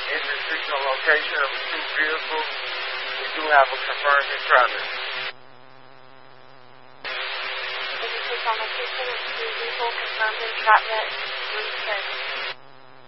Intersectional location of two vehicles. We do have a confirmed entrapment. Intersectional location of two vehicles, confirmed entrapment, 310.